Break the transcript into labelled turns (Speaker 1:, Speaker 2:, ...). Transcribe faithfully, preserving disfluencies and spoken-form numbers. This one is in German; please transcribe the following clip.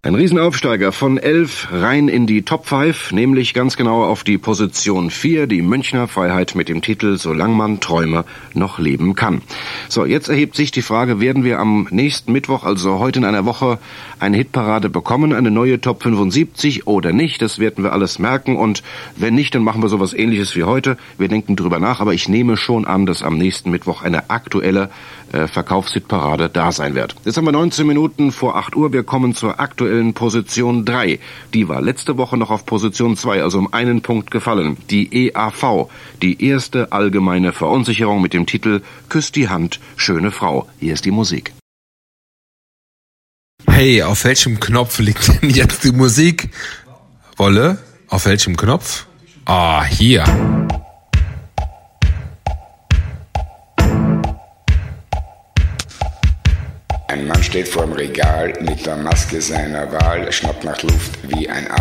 Speaker 1: Ein Riesenaufsteiger von elf rein in die Top fünf, nämlich ganz genau auf die Position vier, die Münchner Freiheit mit dem Titel Solang man Träume noch leben kann. So, jetzt erhebt sich die Frage, werden wir am nächsten Mittwoch, also heute in einer Woche, eine Hitparade bekommen, eine neue Top fünfundsiebzig oder nicht? Das werden wir alles merken und wenn nicht, dann machen wir sowas Ähnliches wie heute. Wir denken drüber nach, aber ich nehme schon an, dass am nächsten Mittwoch eine aktuelle äh, Verkaufshitparade da sein wird. Jetzt haben wir neunzehn Minuten vor acht Uhr, wir kommen zur aktuellen Position drei. Die war letzte Woche noch auf Position zwei, also um einen Punkt gefallen. Die E A V, die erste allgemeine Verunsicherung mit dem Titel Küss die Hand, schöne Frau. Hier ist die Musik.
Speaker 2: Hey, auf welchem Knopf liegt denn jetzt die Musik? Wolle? Auf welchem Knopf? Ah, hier.
Speaker 3: Ein Mann steht vor dem Regal mit der Maske seiner Wahl, schnappt nach Luft wie ein